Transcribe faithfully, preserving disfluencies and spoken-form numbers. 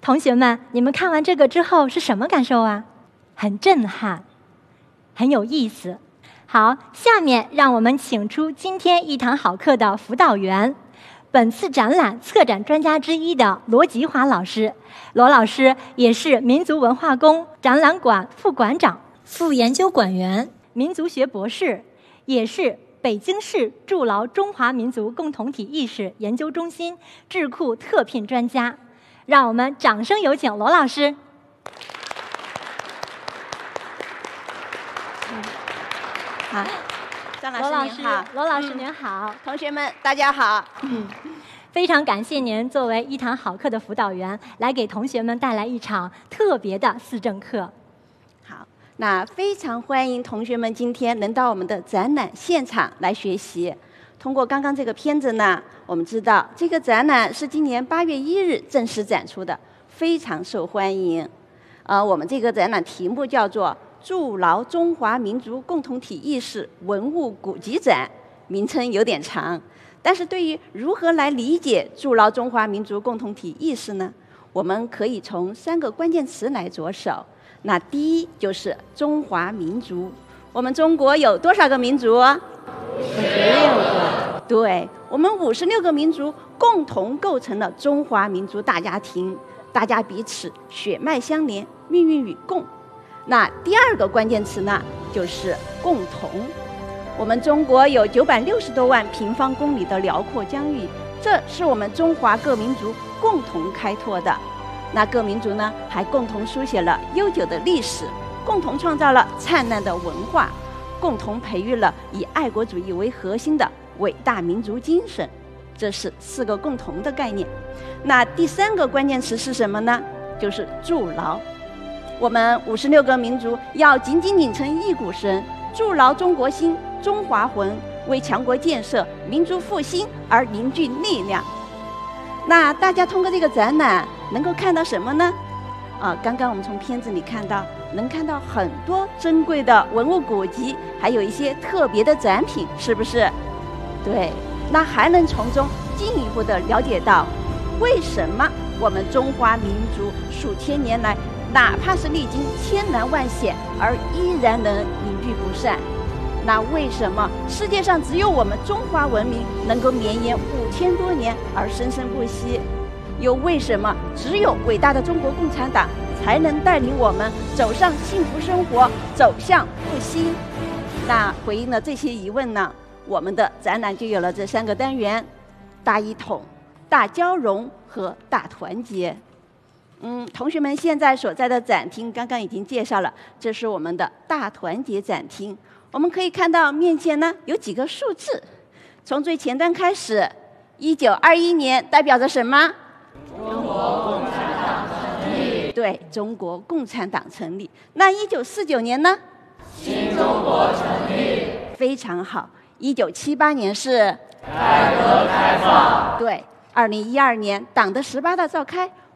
同学们，你们看完这个之后是什么感受啊？很震撼，很有意思。好，下面让我们请出今天一堂好课的辅导员，本次展览策展专家之一的罗吉华老师。罗老师也是民族文化宫展览馆副馆长、副研究馆员、民族学博士，也是北京市筑牢中华民族共同体意识研究中心智库特聘专家。让我们掌声有请罗老师。 好，张罗老师老师您好， 罗老师嗯您好。 同学们大家好。 嗯，非常感谢您作为一堂好课的辅导员，来给同学们带来一场特别的思政课。 好，那非常欢迎同学们今天能到我们的展览现场来学习。通过刚刚这个片子呢，我们知道这个展览是今年八月一日正式展出的，非常受欢迎。呃，我们这个展览题目叫做“筑牢中华民族共同体意识文物古籍展”，名称有点长，但是对于如何来理解筑牢中华民族共同体意识呢，我们可以从三个关键词来着手。那第一就是中华民族。我们中国有多少个民族？五十六个。对，我们五十六个民族共同构成了中华民族大家庭，大家彼此血脉相连，命运与共。那第二个关键词呢，就是共同。我们中国有九百六十多万平方公里的辽阔疆域，这是我们中华各民族共同开拓的。那各民族呢，还共同书写了悠久的历史，共同创造了灿烂的文化，共同培育了以爱国主义为核心的伟大民族精神。这是四个共同的概念。那第三个关键词是什么呢？就是筑牢。我们五十六个民族要紧紧拧成一股绳，筑牢中国心、中华魂，为强国建设、民族复兴而凝聚力量。那大家通过这个展览能够看到什么呢？啊，刚刚我们从片子里看到，能看到很多珍贵的文物古籍，还有一些特别的展品，是不是？对，那还能从中进一步的了解到，为什么我们中华民族数千年来，哪怕是历经千难万险，而依然能凝聚不散。那为什么世界上只有我们中华文明能够绵延五千多年而生生不息？又为什么只有伟大的中国共产党才能带领我们走上幸福生活，走向复兴？那回应了这些疑问呢，我们的展览就有了这三个单元：大一统、大交融和大团结。嗯，同学们现在所在的展厅刚刚已经介绍了，这是我们的大团结展厅。我们可以看到面前呢有几个数字，从最前端开始，一九二一年代表着什么？中国共产党成立。对，中国共产党成立。那一九四九年呢？新中国成立。非常好。一九七八年是改革开放。对，二零一二年党的十八大召开，